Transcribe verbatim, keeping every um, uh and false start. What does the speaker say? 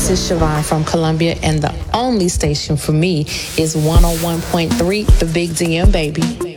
This is Siobhan from Columbia, and the only station for me is one oh one point three, the Big D M, baby.